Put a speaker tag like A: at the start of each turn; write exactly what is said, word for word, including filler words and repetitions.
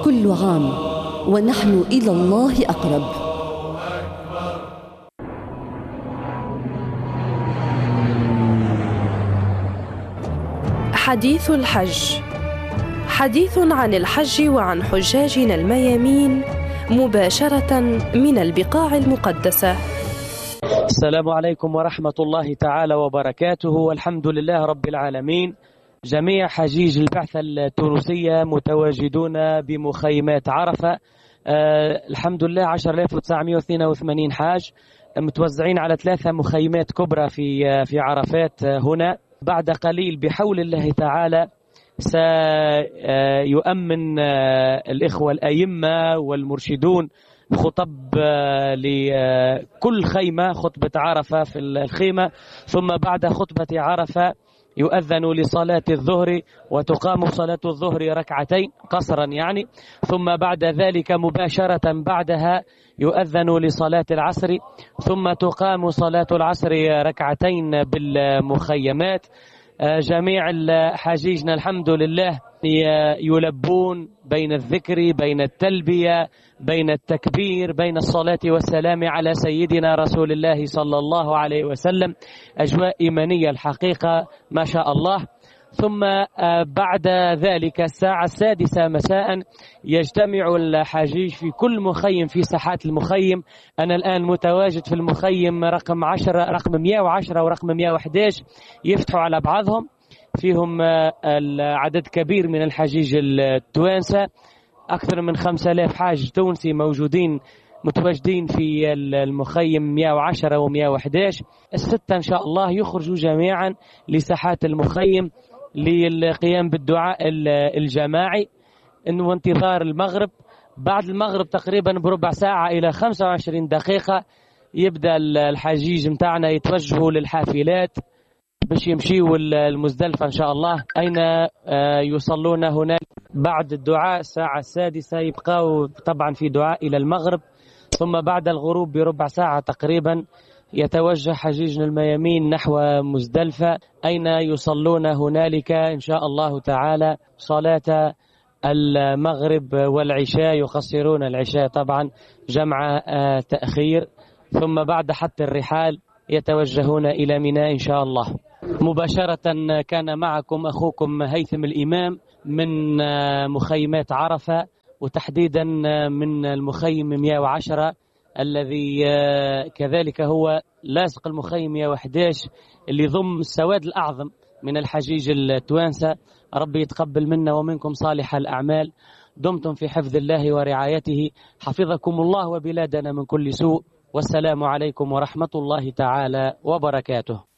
A: كل عام ونحن إلى الله أقرب.
B: حديث الحج، حديث عن الحج وعن حجاجنا الميامين مباشرة من البقاع المقدسة.
C: السلام عليكم ورحمة الله تعالى وبركاته، والحمد لله رب العالمين. جميع حجيج البعثة التونسية متواجدون بمخيمات عرفة. آه الحمد لله عشرة آلاف وتسعمائة واثنين وثمانين حاج متوزعين على ثلاثة مخيمات كبرى في في عرفات هنا. بعد قليل بحول الله تعالى سيؤمن الإخوة الأئمة والمرشدون خطب لكل خيمة، خطبة عرفة في الخيمة، ثم بعد خطبة عرفة يؤذن لصلاة الظهر وتقام صلاة الظهر ركعتين قصرا يعني، ثم بعد ذلك مباشرة بعدها يؤذن لصلاة العصر، ثم تقام صلاة العصر ركعتين بالمخيمات. جميع حجيجنا الحمد لله يلبون بين الذكر، بين التلبية، بين التكبير، بين الصلاة والسلام على سيدنا رسول الله صلى الله عليه وسلم. أجواء إيمانية الحقيقة ما شاء الله. ثم بعد ذلك الساعة السادسة مساء يجتمع الحجيج في كل مخيم في ساحات المخيم. أنا الآن متواجد في المخيم رقم عشرة، رقم مئة وعشرة ورقم مئة وأحد عشر، يفتحوا على بعضهم، فيهم عدد كبير من الحجيج التوانسة، أكثر من خمسة آلاف حاج تونسي موجودين متواجدين في المخيم مئة وعشرة ومئة وأحد عشر. الستة إن شاء الله يخرجوا جميعا لساحات المخيم للقيام بالدعاء الجماعي وانتظار المغرب. بعد المغرب تقريبا بربع ساعة إلى خمسة وعشرين دقيقة يبدأ الحجيج متاعنا يتوجهوا للحافلات باش يمشيوا المزدلفة إن شاء الله، أين يصلون هناك. بعد الدعاء الساعة السادسة يبقوا طبعا في دعاء إلى المغرب، ثم بعد الغروب بربع ساعة تقريبا يتوجه حجيجنا الميامين نحو مزدلفة، أين يصلون هنالك إن شاء الله تعالى صلاة المغرب والعشاء، يقصرون العشاء طبعا جمع تأخير، ثم بعد حط الرحال يتوجهون إلى منى إن شاء الله. مباشرة كان معكم أخوكم هيثم الإمام من مخيمات عرفة، وتحديدا من المخيم مئة وعشرة الذي كذلك هو لاصق المخيم مئة وأحد عشر اللي يضم السواد الأعظم من الحجيج التوانسة. ربي يتقبل منا ومنكم صالح الأعمال. دمتم في حفظ الله ورعايته، حفظكم الله وبلادنا من كل سوء، والسلام عليكم ورحمة الله تعالى وبركاته.